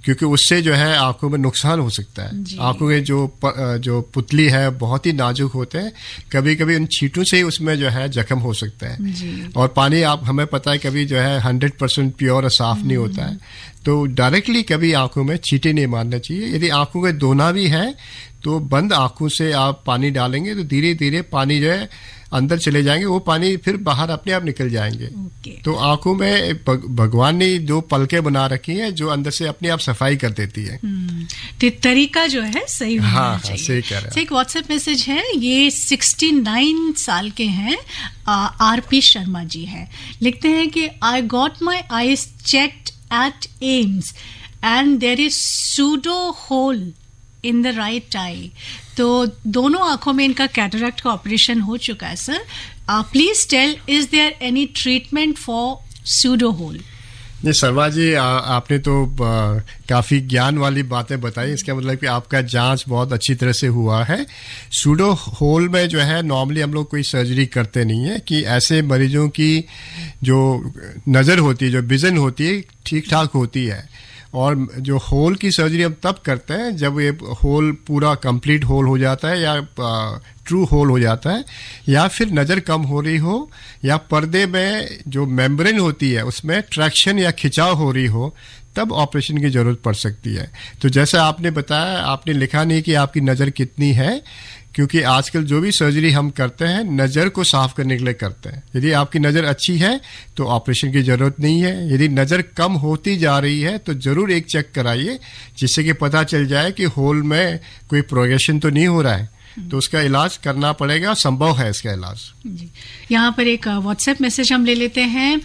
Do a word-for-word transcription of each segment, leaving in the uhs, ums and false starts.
क्योंकि उससे जो है आंखों में नुकसान हो सकता है। आंखों के जो प, जो पुतली है बहुत ही नाजुक होते हैं, कभी कभी उन छींटों से ही उसमें जो है जख्म हो सकता है। और पानी आप हमें पता है कभी जो है हंड्रेड परसेंट प्योर और साफ नहीं होता है, तो डायरेक्टली कभी आंखों में छींटे नहीं मारना चाहिए। यदि आंखों के धोना भी है तो बंद आंखों से आप पानी डालेंगे तो धीरे धीरे पानी जो है अंदर चले जाएंगे, वो पानी फिर बाहर अपने आप निकल जाएंगे। okay. तो आंखों में भगवान ने जो पलकें बना रखी हैं जो अंदर से अपने आप सफाई कर देती है। hmm. तो तरीका जो है सही होना हाँ, चाहिए। हाँ, सही कह रहे हैं। एक व्हाट्सएप मैसेज है, ये उनहत्तर साल के हैं, आरपी शर्मा जी हैं, लिखते हैं कि I got my eyes checked eight AIIMS and there is pseudo whole in the right I. तो दोनों आंखों में इनका कैटरैक्ट का ऑपरेशन हो चुका है sir. Please tell, is there any treatment for pseudo whole? जी शर्मा जी, आ, आपने तो आ, काफी ज्ञान वाली बातें बताई। इसका मतलब कि आपका जांच बहुत अच्छी तरह से हुआ है। सूडो होल में जो है नॉर्मली हम लोग कोई सर्जरी करते नहीं है, कि ऐसे मरीजों की जो नज़र होती है, जो विजन होती है, ठीक ठाक होती है। और जो होल की सर्जरी हम तब करते हैं जब ये होल पूरा कंप्लीट होल हो जाता है, या ट्रू होल हो जाता है, या फिर नज़र कम हो रही हो, या पर्दे में जो मेम्ब्रेन होती है उसमें ट्रैक्शन या खिंचाव हो रही हो, तब ऑपरेशन की ज़रूरत पड़ सकती है। तो जैसा आपने बताया, आपने लिखा नहीं कि आपकी नज़र कितनी है, क्योंकि आजकल जो भी सर्जरी हम करते हैं नज़र को साफ करने के लिए करते हैं। यदि आपकी नज़र अच्छी है तो ऑपरेशन की ज़रूरत नहीं है। यदि नज़र कम होती जा रही है तो ज़रूर एक चेक कराइए, जिससे कि पता चल जाए कि होल में कोई प्रोग्रेशन तो नहीं हो रहा है, तो उसका इलाज करना पड़ेगा, संभव है इसका इलाज। जी, यहाँ पर एक व्हाट्सएप मैसेज हम ले लेते हैं।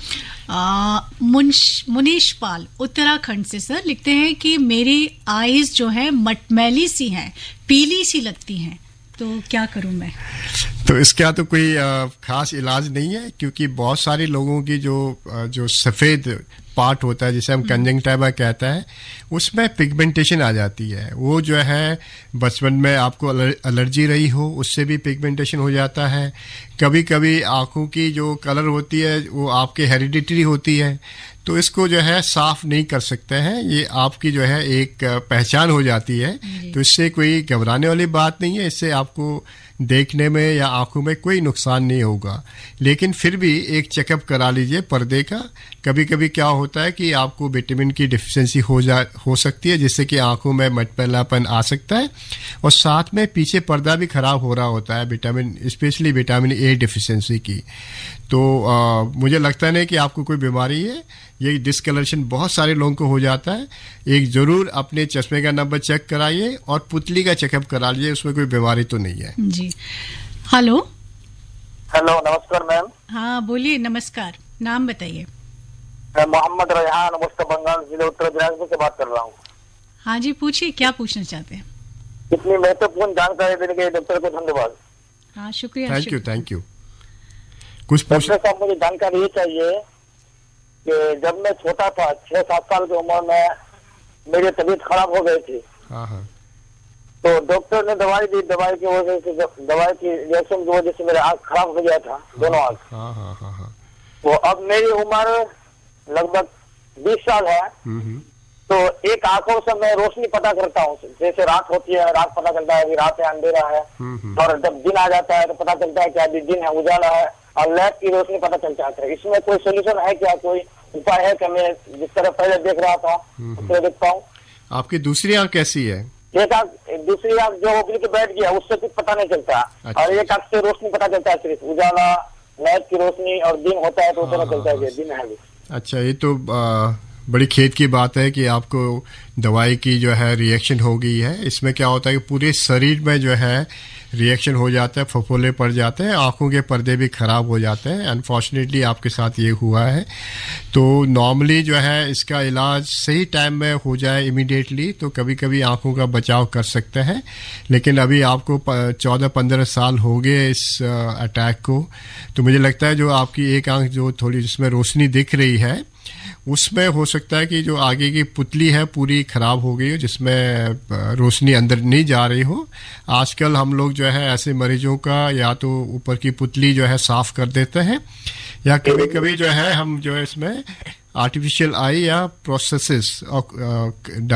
मुनीश पाल उत्तराखंड से सर लिखते हैं कि मेरी आईज जो है मटमैली सी हैं, पीली सी लगती हैं, तो क्या करूं मैं? तो इसका तो कोई खास इलाज नहीं है, क्योंकि बहुत सारे लोगों की जो जो सफ़ेद पार्ट होता है, जिसे हम कंजंक्टिवा कहते हैं, उसमें पिगमेंटेशन आ जाती है। वो जो है बचपन में आपको एलर्जी रही हो उससे भी पिगमेंटेशन हो जाता है। कभी कभी आँखों की जो कलर होती है वो आपके हेरिडिटरी होती है, तो इसको जो है साफ नहीं कर सकते हैं। ये आपकी जो है एक पहचान हो जाती है, तो इससे कोई घबराने वाली बात नहीं है। इससे आपको देखने में या आंखों में कोई नुकसान नहीं होगा, लेकिन फिर भी एक चेकअप करा लीजिए पर्दे का। कभी कभी क्या होता है कि आपको विटामिन की डिफिशिएंसी हो जा हो सकती है, जिससे कि आंखों में मटमैलापन आ सकता है, और साथ में पीछे पर्दा भी खराब हो रहा होता है vitamin, specially vitamin A deficiency की। तो आ, मुझे लगता नहीं कि आपको कोई बीमारी है। ये डिस्कलरेशन बहुत सारे लोगों को हो जाता है। एक जरूर अपने चश्मे का नंबर चेक कराइए और पुतली का चेकअप करा लीजिए, उसमें कोई बीमारी तो नहीं है। जी, हेलो हेलो, नमस्कार मैम। हाँ बोलिए, नमस्कार, नाम बताइए। मैं मोहम्मद रेहान मुस्त बंगाल जिले उत्तर दिनाजपुर से बात कर रहा हूँ। हाँ जी, पूछिए, क्या पूछना चाहते हैं? इतनी महत्वपूर्ण जानकारी देने के लिए डॉक्टर को धन्यवाद। हाँ शुक्रिया। Thank you thank you. कुछ डॉक्टर साहब, मुझे जानकारी ये चाहिए कि जब मैं छोटा था, छह सात साल की उम्र में मेरी तबीयत खराब हो गई थी। हाँ हाँ। तो डॉक्टर ने दवाई दी, दवाई की वजह से, दवाई की रिएक्शन की वजह से मेरा आँख खराब हो गया था, दोनों आँख। हाँ हाँ हाँ हाँ। तो अब मेरी उम्र लगभग बीस साल है, तो एक आंखों से मैं रोशनी पता करता हूँ। जैसे रात होती है, रात पता चलता है कि रात है, अंधेरा है, और जब दिन आ जाता है तो पता चलता है कि अभी दिन है, उजाला है, और लैंप की रोशनी पता चल जाता है। इसमें कोई सोल्यूशन है क्या, कोई उपाय है कि मैं जिस तरह पहले देख रहा था उस तरह देख पाऊँ? आपकी दूसरी आंख कैसी है? एक आंख, दूसरी आंख जो ओपनी के बैठ गया, उससे कुछ पता नहीं चलता। अच्छा। और एक आंख से रोशनी पता चलता है, सिर्फ उजाला, लैंप की रोशनी, और दिन होता है तो पता चलता है कि दिन है। अच्छा, ये तो आ, बड़ी खेद की बात है कि आपको दवाई की जो है रिएक्शन हो गई है। इसमें क्या होता है कि पूरे शरीर में जो है रिएक्शन हो जाता है, फफोले पड़ जाते हैं, आंखों के पर्दे भी खराब हो जाते हैं। अनफॉर्चुनेटली आपके साथ ये हुआ है। तो नॉर्मली जो है इसका इलाज सही टाइम में हो जाए इमीडिएटली तो कभी कभी आंखों का बचाव कर सकते हैं, लेकिन अभी आपको चौदह पंद्रह साल हो गए इस अटैक को, तो मुझे लगता है जो आपकी एक आंख जो थोड़ी जिसमें रोशनी दिख रही है उसमें हो सकता है कि जो आगे की पुतली है पूरी खराब हो गई हो, जिसमें रोशनी अंदर नहीं जा रही हो। आजकल हम लोग जो है ऐसे मरीजों का या तो ऊपर की पुतली जो है साफ कर देते हैं, या कभी कभी जो है हम जो है इसमें आर्टिफिशियल आई या प्रोसेसेस